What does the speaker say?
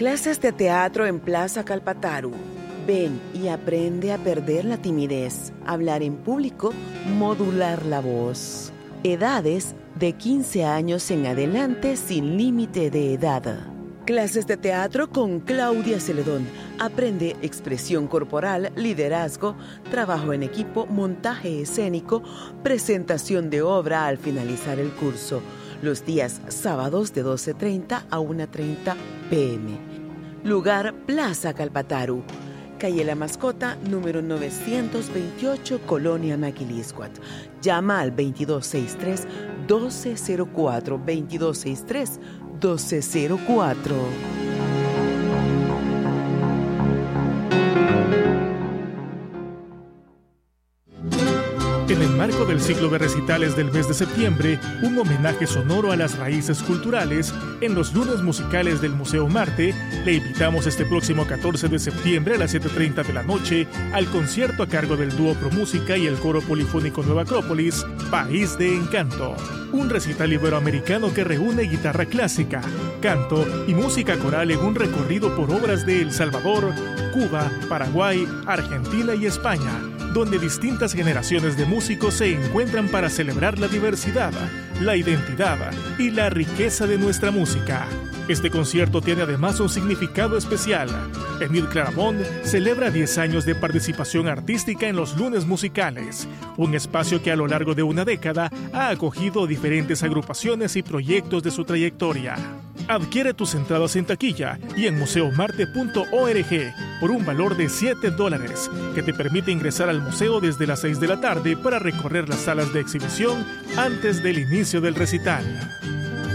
Clases de teatro en Plaza Calpataru. Ven y aprende a perder la timidez, hablar en público, modular la voz. Edades de 15 años en adelante sin límite de edad. Clases de teatro con Claudia Celedón. Aprende expresión corporal, liderazgo, trabajo en equipo, montaje escénico, presentación de obra al finalizar el curso. Los días sábados de 12:30 a 1:30 p.m. Lugar Plaza Calpataru. Calle La Mascota, número 928, Colonia Maquiliscuat. Llama al 2263-1204, 2263-1204. En el marco del ciclo de recitales del mes de septiembre, un homenaje sonoro a las raíces culturales, en los lunes musicales del Museo Marte, le invitamos este próximo 14 de septiembre a las 7:30 de la noche al concierto a cargo del dúo Promúsica y el coro polifónico Nueva Acrópolis, País de Encanto. Un recital iberoamericano que reúne guitarra clásica, canto y música coral en un recorrido por obras de El Salvador, Cuba, Paraguay, Argentina y España, donde distintas generaciones de músicos se encuentran para celebrar la diversidad, la identidad y la riqueza de nuestra música. Este concierto tiene además un significado especial. Enid Claramont celebra 10 años de participación artística en los lunes musicales, un espacio que a lo largo de una década ha acogido diferentes agrupaciones y proyectos de su trayectoria. Adquiere tus entradas en taquilla y en museomarte.org por un valor de $7, que te permite ingresar al museo desde las 6 de la tarde para recorrer las salas de exhibición antes del inicio del recital.